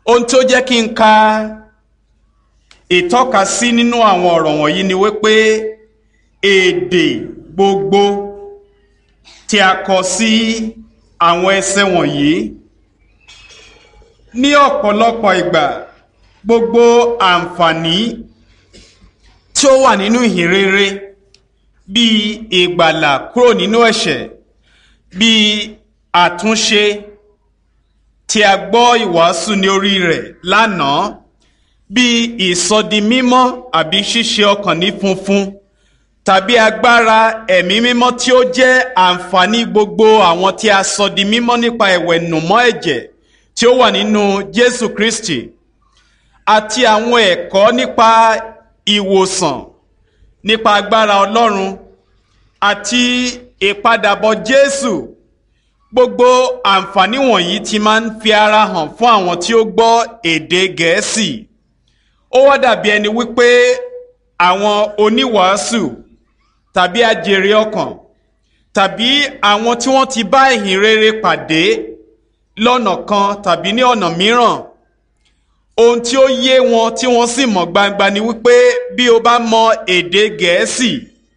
ohun tó jẹ́ kí n ka ìtọ́ka sí nínú àwọn ọ̀rọ̀ wọ̀nyí ni wípé èdè gbogbo tí a kọ sí àwọn ẹsẹ̀ wọ̀nyí ní ọ̀pọ̀lọpọ̀ ìgbà gbogbo àǹfààní tí ó wà nínú ìhìnrere bíi ìgbàlà kúrò nínú ẹ̀ṣẹ̀, bíi àtúnṣe tí a gbọ́ ìwàásù ní orí rẹ̀ lánàá, bíi ìsọdimímọ́ àbí ṣíṣe ọkàn ní funfun, tàbí agbára ẹ̀mí mímọ́ tí ó jẹ́ àǹfààní gbogbo àwọn tí a sọ di mímọ́ nípa ìwẹ̀nùmọ́ ẹ̀jẹ̀ tí ó wà nínú Jésù Kristi, àti àwọn ẹ̀kọ́ nípa ìwòsàn, nípa agbára Ọlọ́run àti ìpadàbọ̀ Jésù. Gbogbo àǹfààní wọ̀nyí ti máa ń fi ara hàn fún àwọn tí ó gbọ́ èdè Gẹ̀ẹ́sì. Ó wá dàbí ẹni wípé àwọn oníwàásù tàbí ajèrè ọkàn tàbí àwọn tí wọ́n ti bá ìhìn rere pàdé lọ́nà kan tàbí ní ọ̀nà mìíràn, ohun tí ó yé wọn tí wọ́n sì mọ̀ gbangba ni wípé bí o bá mọ èdè Gẹ̀ẹ́sì,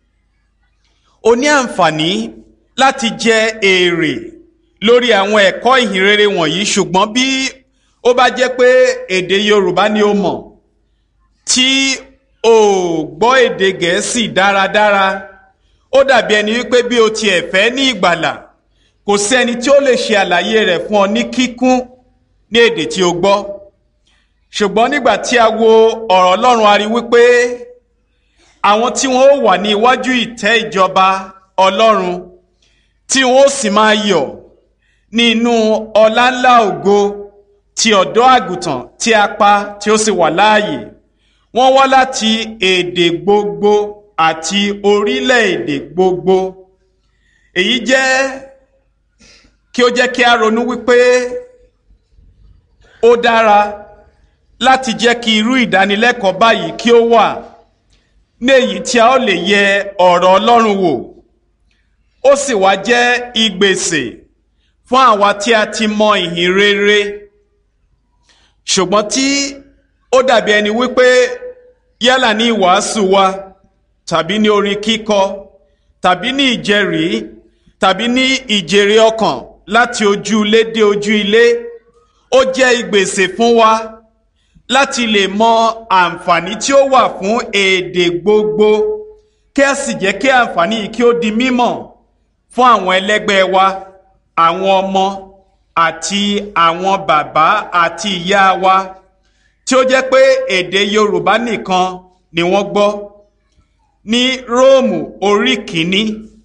o ní àǹfààní láti jẹ èrè lórí àwọn ẹ̀kọ́ ìhìn rere wọ̀nyí. Ṣùgbọ́n bí ó bá jẹ́ pé èdè Yorùbá ni o mọ̀ tí o gbọ́ èdè Gẹ̀ẹ́sì dáradára, ó dàbí ẹni wípé bí o tiẹ̀ fẹ́ ní ìgbàlà, kò sí ẹni tí ó lè ṣe àlàyé rẹ̀ fún ọ ní kíkún ní èdè tí o gbọ́. Ṣùgbọ́n nígbà tí a wo ọ̀rọ̀ Ọlọ́run, a rí wípé àwọn tí wọ́n ó wà ní iwájú ìtẹ́ ìjọba Ọlọ́run, tí wọ́n ó sì máa yọ̀ nínú ọláńlá ògo ti ọ̀dọ́ àgùntàn tí a pa tí ó sì wà láàyè, wọ́n wá láti èdè gbogbo àti orílẹ̀-èdè gbogbo. Èyí jẹ́ kí a ronú wípé ó dára láti jẹ́ kí irú ìdánilẹ́kọ̀ọ́ báyìí kí ó wà ní èyí tí a ó lè yẹ ọ̀rọ̀ Ọlọ́run wò. Ó sì wá jẹ́ ìgbésẹ̀ fún àwa tí a ti mọ ìhìn rere, ṣùgbọ́n tí ó dàbí ẹni wípé yálà ní ìwàásù wa tàbí ní orin kíkọ tàbí ní ìjẹ́rìí tàbí ní ìjèrè ọkàn láti ojú ilé dé ojú ilé, ó jẹ́ ìgbésẹ̀ fún wa láti lè mọ àǹfààní tí ó wà fún èdè gbogbo, kí a sì jẹ́ kí àǹfààní yìí kí ó di mímọ̀ fún àwọn ẹlẹ́gbẹ́ wa, àwọn ọmọ àti àwọn bàbá àti ìyá wa tí ó jẹ́ pé èdè Yorùbá nìkan ni wọ́n gbọ́. Ní Róòmù orí kìíní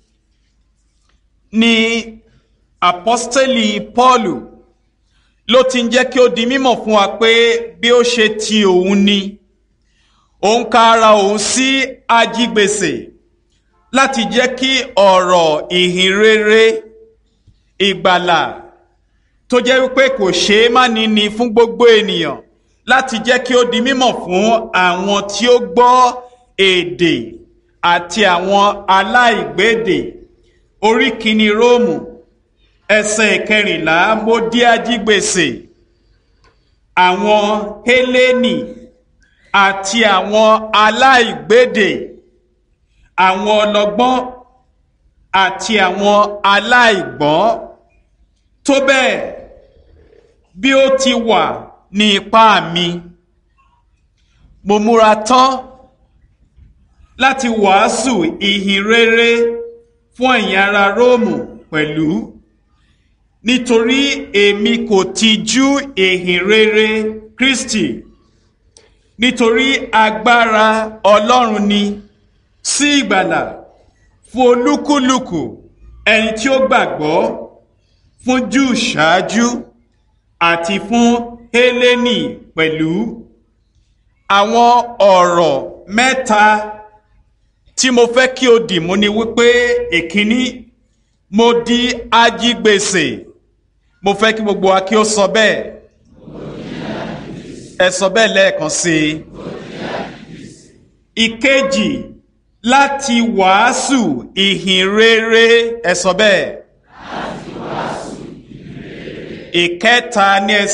ni àpọ́stélì Pọ́ọ̀lù ló ti ń jẹ́ kí ó di mímọ̀ fún wa pé bí ó ṣe ti òun ni, òun ka ara òun sí ajígbèsè láti jẹ́ kí ọ̀rọ̀ ìhìn rere ìgbàlà tó jẹ́ wípé kò ṣeé má ní fún gbogbo ènìyàn, láti jẹ́ kí ó di mímọ̀ fún àwọn tí ó gbọ́ èdè àti àwọn aláìgbédè. Orí kìíní Róòmù ẹsẹ̀ 14, mo di ajígbèsè àwọn Hélénì àti àwọn aláìgbédè, àwọn ọlọ́gbọ́n àti àwọn aláìgbọ́n, tó bẹ́ẹ̀ bí ó ti wà ní ipá mi, mo múra tán láti wàásù ìhìn rere fún ẹ̀yin ará Róòmù pẹ̀lú, nítorí èmi kò tijú ìhìn rere Kristi, nítorí agbára Ọlọ́run ni sí ìgbàlà fún olúkúlùkù ẹni tí ó gbàgbọ́, fún Júù ṣáájú àti fún Hélénì pẹ̀lú. Àwọn ọ̀rọ̀ mẹ́ta tí mo fẹ́ kí o dì mú ni wípé èkíní, mo di ajígbèsè. Mo fẹ́ kí gbogbo wa kí ó sọ bẹ́ẹ̀. Ẹ sọ bẹ́ẹ̀ lẹ́ẹ̀kan sí i. Ìkejì, láti wàásù ìhìn rere. Ẹ sọ bẹ́ẹ̀. Ìkẹta ni